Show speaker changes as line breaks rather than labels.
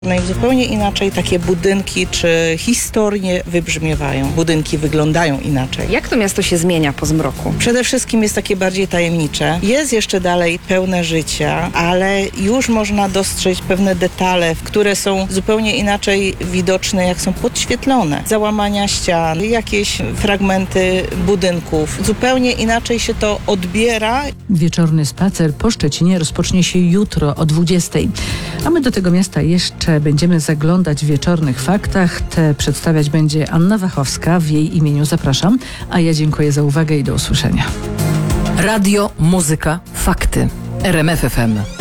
No i zupełnie inaczej takie budynki czy historie wybrzmiewają. Budynki wyglądają inaczej.
Jak to miasto się zmienia po zmroku?
Przede wszystkim jest takie bardziej tajemnicze. Jest jeszcze dalej pełne życia, ale już można dostrzec pewne detale, które są zupełnie inaczej widoczne, jak są podświetlone. Załamania ścian, jakieś fragmenty budynków. Zupełnie inaczej się to odbiera.
Wieczorny spacer po Szczecinie rozpocznie się jutro o 20:00. A my do tego miasta jeszcze będziemy zaglądać w wieczornych faktach. Te przedstawiać będzie Anna Wachowska. W jej imieniu zapraszam. A ja dziękuję za uwagę i do usłyszenia.
Radio, muzyka, fakty. RMF FM.